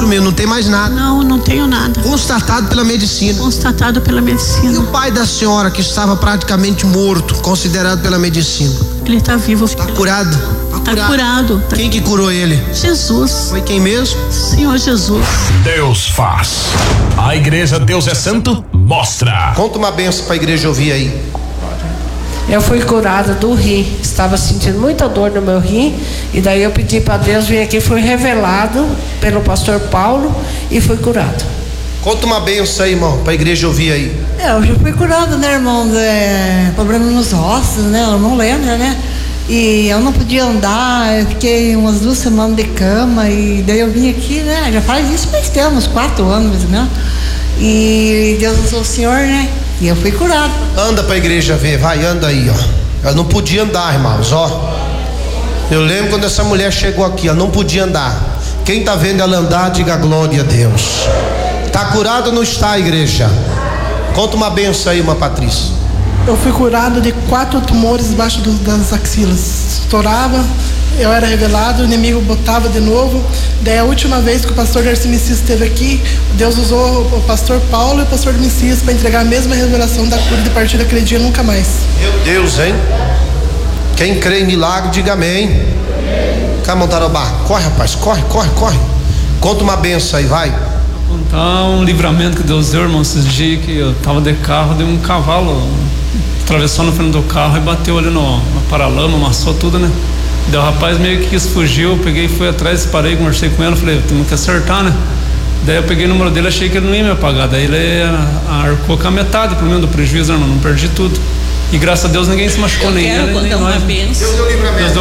útero mesmo, não tem mais nada. Não tenho nada. Constatado pela medicina. Constatado pela E medicina. o pai da senhora, que estava praticamente morto, considerado pela medicina? Ele está vivo. Está curado? Está curado. Quem que curou ele? Jesus. Foi quem mesmo? Senhor Jesus. Deus faz. A igreja Deus é Santo mostra. Conta uma benção para a igreja ouvir aí. Eu fui curada do rim, estava sentindo muita dor no meu rim, e daí eu pedi para Deus vir aqui, fui revelado pelo pastor Paulo e fui curado. Conta uma benção aí, irmão, para a igreja ouvir aí. Eu já fui curada, né, irmão, problema nos ossos, né, eu não lembro, né, e eu não podia andar, eu fiquei umas 2 semanas de cama, e daí eu vim aqui, né, já faz isso, mas tem uns 4 anos, né, e Deus usou o Senhor, né, e eu fui curado. Anda pra igreja ver, vai, anda aí, ó. Ela não podia andar, irmãos, ó. Eu lembro quando essa mulher chegou aqui, ela não podia andar. Quem tá vendo ela andar, diga glória a Deus. Tá curado ou não está, igreja? Conta uma benção aí, uma Patrícia. Eu fui curado de 4 tumores debaixo das axilas. Estourava, eu era revelado, o inimigo botava de novo. Daí a última vez que o pastor Darcy Messias esteve aqui, Deus usou o pastor Paulo e o pastor Messias para entregar a mesma revelação da cura de partir daquele dia nunca mais. Meu Deus, hein? Quem crê em milagre, diga amém. Camontarobá, corre, rapaz, corre. Conta uma benção aí, vai. Contar um livramento que Deus deu, irmão, esses dias que eu tava de carro, deu um cavalo, atravessou no frente do carro e bateu ali no paralama, amassou tudo, né? Daí o rapaz meio que quis fugir, eu peguei, fui atrás, parei, conversei com ele, falei, temos que acertar, né? Daí eu peguei o número dele, achei que ele não ia me apagar, daí ele arcou com a metade, pelo menos do prejuízo, irmão, não perdi tudo. E graças a Deus ninguém se machucou, nem ele, nem nós. Deus deu livramento.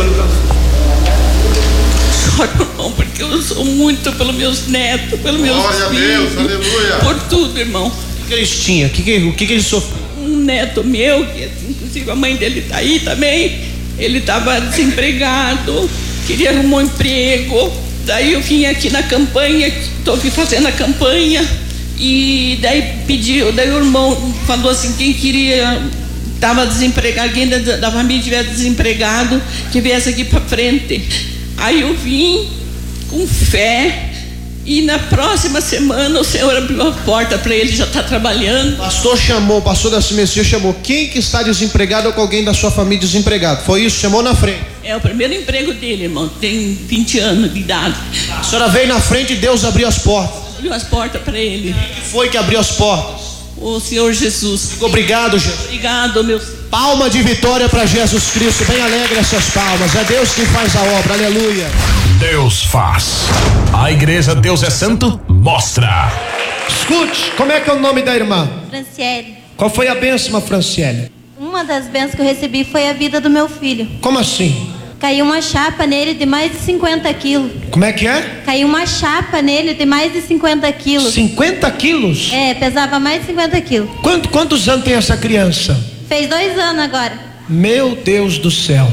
Irmão, porque eu sou muito pelos meus netos, pelos meus Glória filhos. Glória a Deus, aleluia. Por tudo, irmão. O que eles tinham? O que eles sofreram? Um neto meu, que inclusive a mãe dele tá aí também, ele estava desempregado, queria arrumar um emprego. Daí eu vim aqui na campanha, estou aqui fazendo a campanha, e daí daí o irmão falou assim, quem queria, estava desempregado, alguém da família estivesse desempregado, que viesse aqui para frente. Aí eu vim com fé, e na próxima semana o Senhor abriu a porta para ele, já está trabalhando. O pastor Darcy Messias chamou quem que está desempregado ou com alguém da sua família desempregado. Foi isso? Chamou na frente. É o primeiro emprego dele, irmão, tem 20 anos de idade. A senhora veio na frente e Deus abriu as portas. Abriu as portas para ele. Quem foi que abriu as portas? O Senhor Jesus. Obrigado, Jesus. Obrigado, meu. Palma de vitória para Jesus Cristo. Bem alegre essas palmas. É Deus quem faz a obra. Aleluia. Deus faz. A igreja Deus é Santo mostra. Escute, como é que é o nome da irmã? Franciele. Qual foi a bênção, Franciele? Uma das bênçãos que eu recebi foi a vida do meu filho. Como assim? Caiu uma chapa nele de mais de 50 quilos. Como é que é? Caiu uma chapa nele de mais de 50 quilos. 50 quilos? É, pesava mais de 50 quilos. Quantos anos tem essa criança? Fez 2 anos agora. Meu Deus do céu.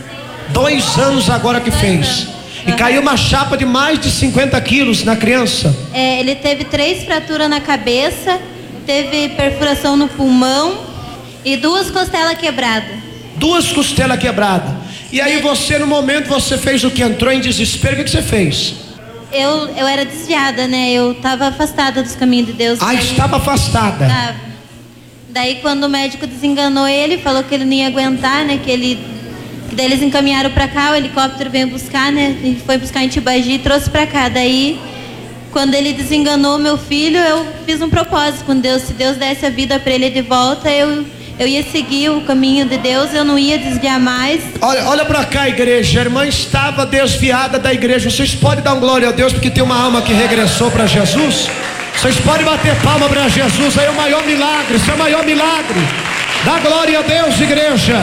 2 anos agora que fez. E caiu uma chapa de mais de 50 quilos na criança. É, ele teve 3 fraturas na cabeça, teve perfuração no pulmão e 2 costelas quebradas. 2 costelas quebradas. E aí você, no momento, você fez o que? Entrou em desespero, o que você fez? Eu era desviada, né? Eu estava afastada dos caminhos de Deus. Ah, estava afastada. Tava. Daí quando o médico desenganou ele, falou que ele não ia aguentar, né? Que daí eles encaminharam pra cá, o helicóptero veio buscar, né? Ele foi buscar em Tibagi e trouxe pra cá. Daí, quando ele desenganou meu filho, eu fiz um propósito com Deus. Se Deus desse a vida pra ele de volta, eu ia seguir o caminho de Deus, eu não ia desviar mais. Olha pra cá, igreja. A irmã estava desviada da igreja. Vocês podem dar um glória a Deus porque tem uma alma que regressou para Jesus? Vocês podem bater palma para Jesus. Aí é o maior milagre. Isso é o maior milagre. Dá glória a Deus, igreja.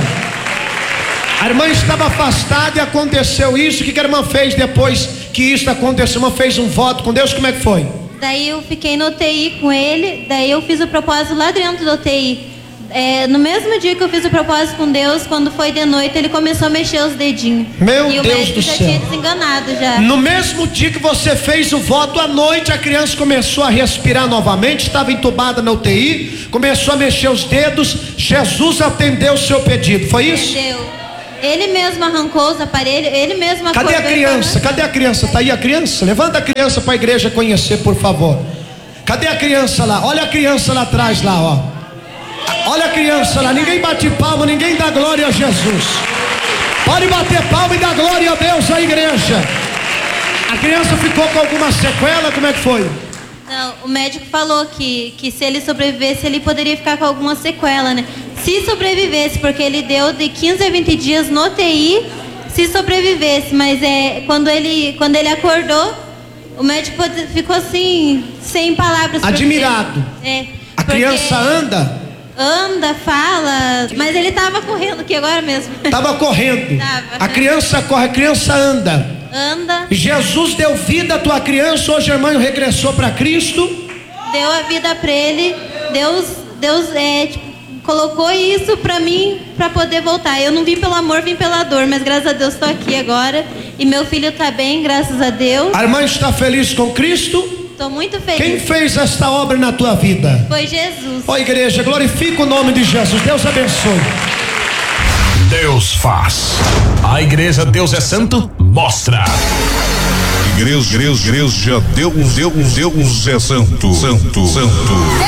A irmã estava afastada e aconteceu isso. O que a irmã fez depois que isso aconteceu? A irmã fez um voto com Deus. Como é que foi? Daí eu fiquei no UTI com ele. Daí eu fiz o propósito lá dentro do UTI. No mesmo dia que eu fiz o propósito com Deus, quando foi de noite, ele começou a mexer os dedinhos. Meu e o Deus médico do já céu. tinha desenganado já. No mesmo dia que você fez o voto, à noite a criança começou a respirar novamente, estava entubada na UTI, começou a mexer os dedos. Jesus atendeu o seu pedido, foi isso? Entendeu. Ele mesmo arrancou os aparelhos, ele mesmo acordou. Cadê a criança? Cadê a criança? Tá aí a criança? Levanta a criança para a igreja conhecer, por favor. Cadê a criança lá? Olha a criança lá atrás lá, ó. Olha a criança lá. Ninguém bate palma, ninguém dá glória a Jesus. Pode bater palma e dar glória a Deus à igreja. A criança ficou com alguma sequela? Como é que foi? Não, o médico falou que se ele sobrevivesse, ele poderia ficar com alguma sequela, né? Se sobrevivesse, porque ele deu de 15 a 20 dias no UTI, se sobrevivesse, mas quando ele acordou, o médico ficou assim, sem palavras. Admirado. A criança anda? Anda, fala, mas ele estava correndo aqui agora mesmo. Estava correndo. Tava. A criança corre, a criança anda. Anda. Jesus deu vida à tua criança, hoje a irmã regressou para Cristo. Deu a vida para ele. Deus colocou isso para mim, para poder voltar. Eu não vim pelo amor, vim pela dor, mas graças a Deus estou aqui agora. E meu filho está bem, graças a Deus. A irmã está feliz com Cristo? Estou muito feliz. Quem fez esta obra na tua vida? Foi Jesus. Ó igreja, glorifica o nome de Jesus. Deus abençoe. Deus faz. A igreja Deus é Santo mostra. Igreja Deus é Santo.